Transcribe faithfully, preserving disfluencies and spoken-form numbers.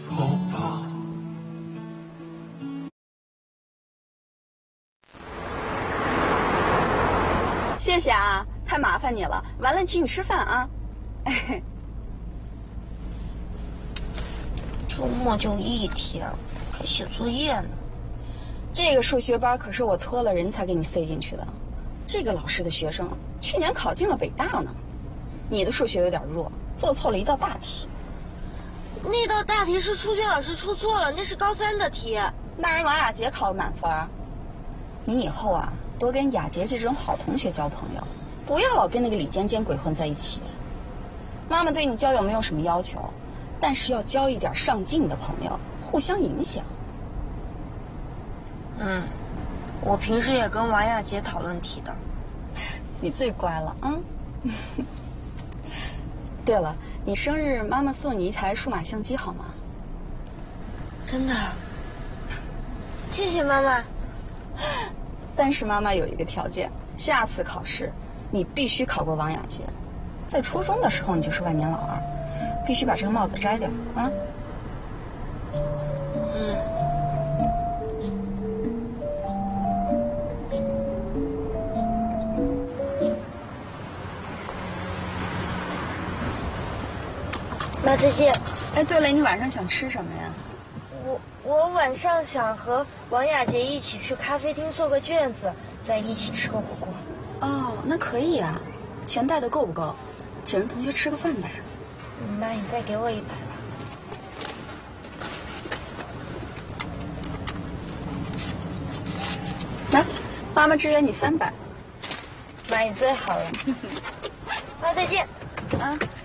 谢谢啊，太麻烦你了。完了，请你吃饭啊。哎， 周末就一天，还写作业呢。 这个数学班可是我托了人才给你塞进去的。这个老师的学生去年考进了北大呢。你的数学有点弱，做错了一道大题。 那道大题是数学老师出错了，那是高三的题。 那人王雅洁考了满分。你以后啊，多跟雅洁这种好同学交朋友，不要老跟那个李尖尖鬼混在一起。妈妈对你交友没有什么要求，但是要交一点上进的朋友，互相影响。 嗯，我平时也跟王雅洁讨论题的。 你最乖了，嗯。对了，你生日妈妈送你一台数码相机好吗？ 真的？谢谢妈妈。 但是妈妈有一个条件，下次考试你必须考过王雅洁。在初中的时候你就是万年老二，必须把这个帽子摘掉啊。 嗯。妈，再见。 哎，对了，你晚上想吃什么呀？ 我我晚上想和王雅洁一起去咖啡厅做个卷子，再一起吃个火锅。 哦，那可以啊。钱带的够不够？请人同学吃个饭呗。 妈，你再给我一百吧。 来，妈妈支援你三百。 妈，你最好了。妈，再见。 啊。